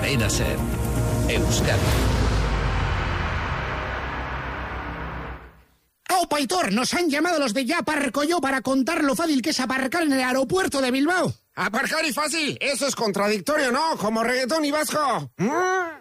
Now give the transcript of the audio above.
Cadena SER. Euskadi. ¡Opa, Aitor! Nos han llamado los de Ya Aparco Yo para contar lo fácil que es aparcar en el aeropuerto de Bilbao. Aparcar y fácil, eso es contradictorio, ¿no? Como reggaetón y vasco.